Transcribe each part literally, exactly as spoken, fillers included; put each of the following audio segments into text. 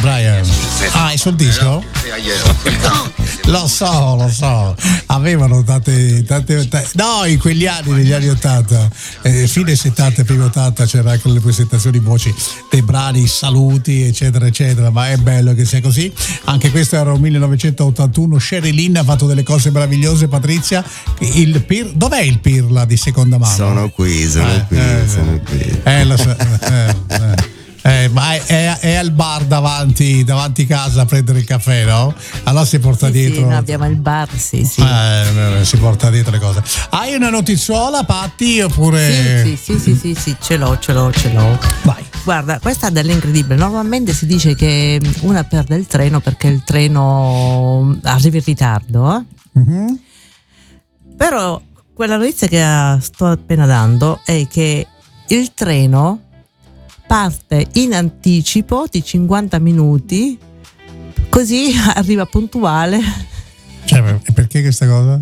Brian? Ah, è sul disco? Lo so, lo so. Avevano tante, tante, tante no, in quegli anni, negli anni ottanta, eh, fine settanta, primi ottanta, c'era anche le presentazioni voci dei brani, saluti, eccetera, eccetera. Ma è bello che sia così. Anche questo era un millenovecentottantuno. Sherry Lynn ha fatto delle cose meravigliose. Patrizia, il Pir, dov'è il Pirla di seconda mano? Sono qui, sono eh, qui, eh, sono qui. Eh, lo so, eh, eh. Eh, ma è, è, è al bar davanti, davanti casa a prendere il caffè, no? Allora si porta sì, dietro. Sì, no, abbiamo il bar, sì, sì. Eh, si porta dietro le cose. Hai una notiziola, Patti, oppure? Sì, sì, sì, sì, sì, sì, ce l'ho, ce l'ho, ce l'ho. Vai. Guarda, questa è dell'incredibile. Normalmente si dice che una perde il treno perché il treno arriva in ritardo, eh? Mm-hmm. Però quella notizia che sto appena dando è che il treno parte in anticipo di cinquanta minuti, così arriva puntuale. Cioè, perché questa cosa?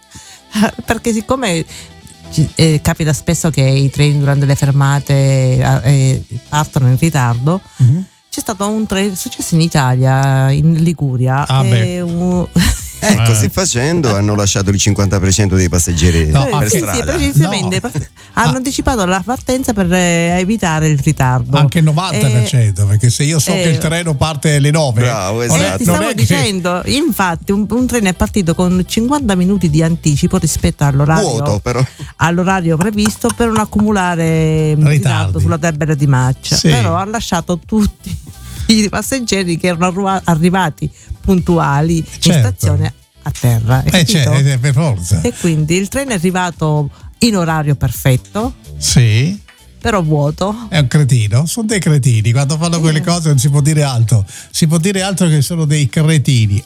Perché siccome eh, capita spesso che i treni durante le fermate eh, partono in ritardo, mm-hmm. c'è stato un treno, è successo in Italia, in Liguria, ah, e un... Eh, così facendo hanno lasciato il cinquanta per cento dei passeggeri no, per sì, strada. sì, precisamente no. Hanno ah. anticipato la partenza per eh, evitare il ritardo. Anche il novanta per cento, eh, perché se io so eh, che il treno parte alle nove. Bravo, esatto. Eh, ti stavo dicendo, che... infatti un, un treno è partito con cinquanta minuti di anticipo rispetto all'orario, vuoto, però. all'orario previsto per non accumulare Ritardi. ritardo sulla tabella di marcia. Sì. Però ha lasciato tutti i passeggeri che erano arrivati puntuali certo. in stazione a terra, eh certo, per forza. E quindi il treno è arrivato in orario perfetto, sì, però vuoto. È un cretino, sono dei cretini, quando fanno eh. quelle cose non si può dire altro, si può dire altro che sono dei cretini.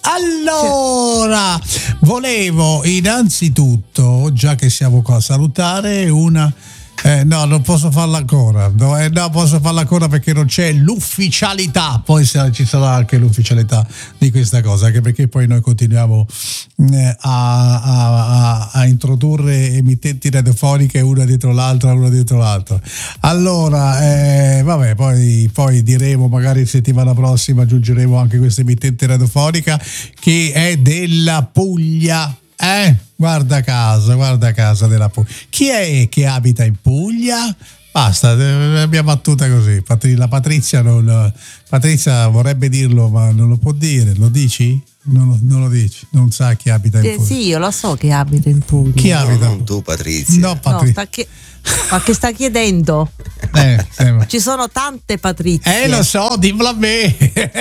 Allora, sì. volevo innanzitutto, già che siamo qua a salutare, una Eh, no, non posso farla ancora. No, eh, no, posso farla ancora perché non c'è l'ufficialità. Poi ci sarà anche l'ufficialità di questa cosa, anche perché poi noi continuiamo eh, a, a, a introdurre emittenti radiofoniche una dietro l'altra, una dietro l'altra. Allora, eh, vabbè, poi, poi diremo, magari settimana prossima aggiungeremo anche questa emittente radiofonica che è della Puglia. Eh, guarda caso, guarda caso della Puglia. Chi è che abita in Puglia? Basta, l'abbiamo battuta così. La Patrizia non, Patrizia vorrebbe dirlo, ma non lo può dire. Lo dici? Non, non lo dici, non sa chi abita in Puglia. Eh, sì, io lo so che abita in Puglia. Chi abita? No, non tu, Patrizia. No, Patrizia. No, sta chi... Ma che sta chiedendo? Eh, ci sono tante Patrizie. Eh, lo so, dillo a me.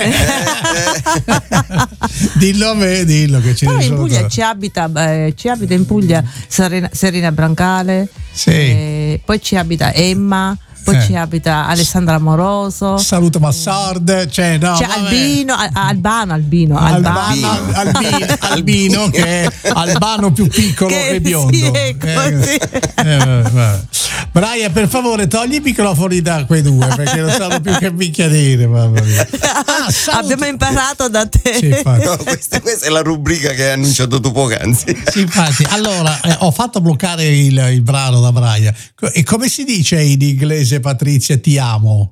dillo a me, dillo che ce Però ne in sono Puglia tante. ci abita, eh, ci abita in Puglia Serena, Serena Brancale, sì. eh, poi ci abita Emma. Poi eh. ci abita Alessandra Amoroso. Saluto Massard, cioè, no, c'è Albino, Al- Albano, Albino, Albano, Albano, Albino, Albino che è Albano più piccolo che, e biondo. Sì, ecco, eh, sì. eh, vabbè. Brian, per favore, togli i microfoni da quei due perché non sanno più che minchia dire. Mamma mia. Ah, abbiamo imparato da te. Sì, no, questa, questa è la rubrica che hai annunciato tu poc'anzi. Sì, infatti, allora eh, ho fatto bloccare il, il brano da Brian. E come si dice in inglese? Patrizia, ti amo.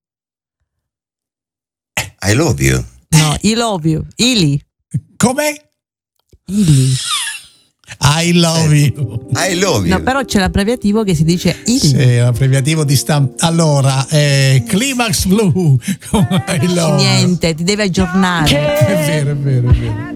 I love you. No, I love you. Ili. Come? Ili. I love you. I love you. No, però c'è l'abbreviativo che si dice Ili. Sì, l'abbreviativo di stampa. Allora, eh, Climax Blue. I love Niente, ti deve aggiornare. È vero, è vero, è vero.